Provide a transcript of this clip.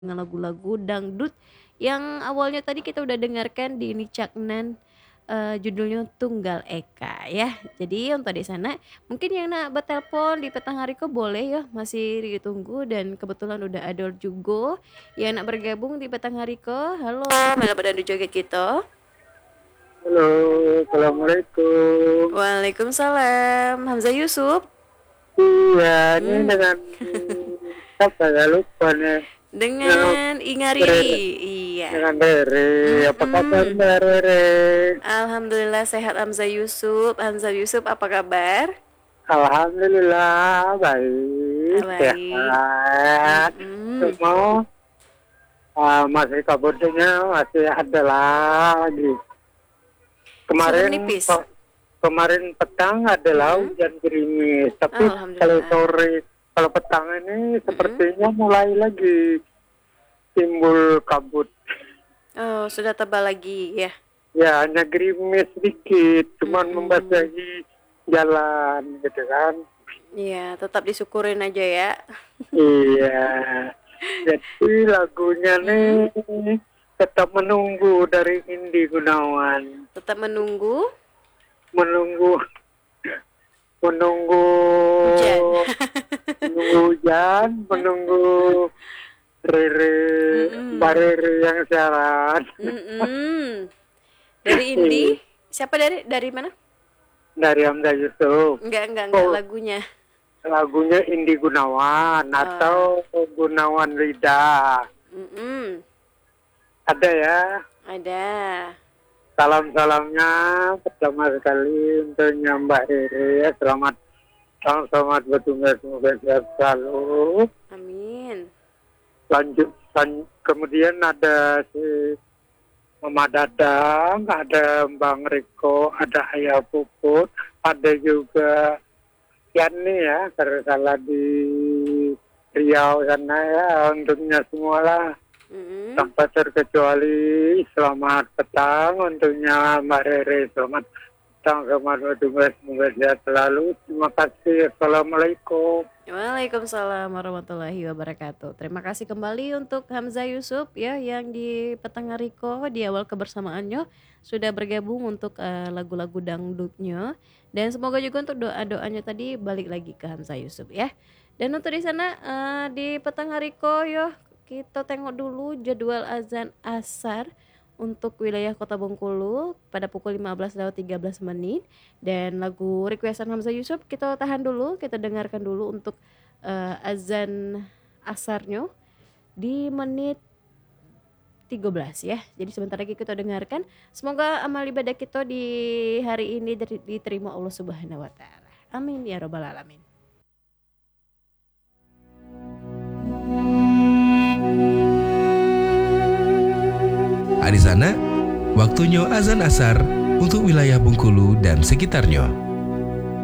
dengan lagu-lagu dangdut yang awalnya tadi kita udah dengarkan di ini Caknan, judulnya Tunggal Eka ya. Jadi untuk di sana mungkin yang nak bertelepon di petang hari ko boleh ya, masih ditunggu dan kebetulan udah ada juga yang nak bergabung di petang hari ko. Halo, malam pada joget kita. Halo, Assalamualaikum. Waalaikumsalam, Hamzah Yusuf. Iya, ini Hmm, dengan siapa ya lupa nih. Dengan dengan Inga Rere. Riri. Iya. Dengan Rere. Apa kabar Mm-mm. Mbak Rere? Alhamdulillah sehat Hamzah Yusuf. Hamzah Yusuf apa kabar? Alhamdulillah baik, Baik. sehat. Mm-mm. Semua masih kabarnya masih ada lagi. Sudah Kemarin menipis. kemarin petang adalah Mm-mm. hujan gerimis, Oh, tapi kalau Alhamdulillah. sore, kalau petang ini Mm-mm. sepertinya mulai lagi timbul kabut. Oh, sudah tebal lagi ya. Ya, hanya gerimis sedikit, cuman Mm-mm. membasahi jalan gitu kan. Iya, tetap disyukurin aja ya. Iya, jadi lagunya Mm-mm. nih tetap menunggu dari Indi Gunawan. Tetap menunggu Menunggu, menunggu, hujan. menunggu hujan, menunggu Rere, Mbak Mm-mm. Rere yang siaran. Mm-mm. Dari Indi? Siapa dari mana? Dari Hamzah Yusuf. Enggak Oh, lagunya. lagunya Indi Gunawan Oh, atau Gunawan Rida. mm-mm. Ada ya. Ada. Salam-salamnya pertama sekali untuk Mbak Rere. Selamat bertugas, semoga sehat selalu. Amin. Kemudian ada si Mama Dadang, ada Bang Riko, ada Ayah Puput, ada juga Yani ya, salah di Riau sana ya, untuknya semua lah. Mm-mm. Tanpa terkecuali selamat petang untuknya Mbak Rere, selamat petang, selamat bertugas, semoga sehat selalu. Terima kasih, Assalamualaikum. Waalaikumsalam warahmatullahi wabarakatuh. Terima kasih kembali untuk Hamzah Yusuf ya yang di petang hari ko di awal kebersamaannya sudah bergabung untuk lagu-lagu dangdutnya dan semoga juga untuk doa-doanya tadi balik lagi ke Hamzah Yusuf ya. Dan untuk di sana di petang hari ko yo kita tengok dulu jadwal azan asar untuk wilayah Kota Bengkulu pada pukul 15:13 dan lagu requestan Hamzah Yusuf kita tahan dulu, kita dengarkan dulu untuk azan asarnya di menit 13 ya. Jadi sebentar lagi kita dengarkan. Semoga amal ibadah kita di hari ini diterima Allah Subhanahu wa taala. Amin ya rabbal alamin. Di sana, waktunya azan asar untuk wilayah Bengkulu dan sekitarnya.